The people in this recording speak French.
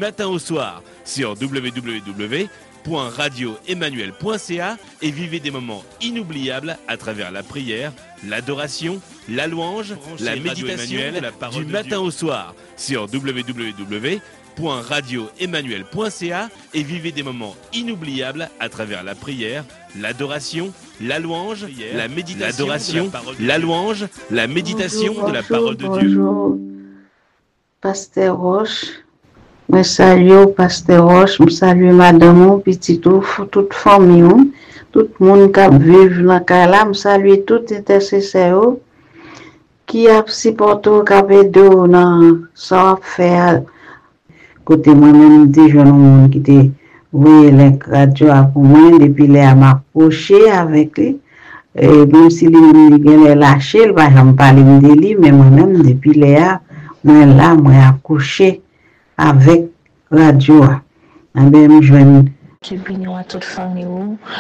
matin au soir sur www.radioemmanuel.ca et vivez des moments inoubliables à travers la prière, l'adoration, la louange, la méditation du matin au soir sur www.radioemmanuel.ca et vivez des moments inoubliables à travers la prière, l'adoration, la louange, la méditation, la louange, la méditation de la parole de Dieu. Bonjour, Pasteur Roche. Je salue Pasteur Roche, je salue Madame, petit tout, toute famille, tout le monde qui vit dans le cas, je salue tout intercesseur qui a supporté, qui a aidé dans ça faire. Côté moi-même, des jeunes qui étaient les radio pour moi, depuis les m'a approché avec lui. Et même si les lâché, il va jamais parler de lui, mais moi-même, depuis les moi là, moi accouché avec radio. Et bien, je Qui bénit à toute famille.